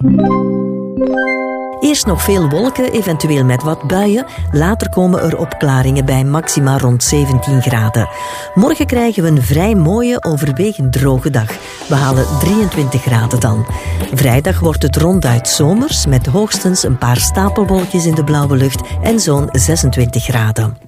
Eerst nog veel wolken, eventueel met wat buien. Later komen er opklaringen bij maxima rond 17 graden. Morgen krijgen we een vrij mooie, overwegend droge dag. We halen 23 graden dan. Vrijdag wordt het ronduit zomers, met hoogstens een paar stapelwolkjes in de blauwe lucht en zo'n 26 graden.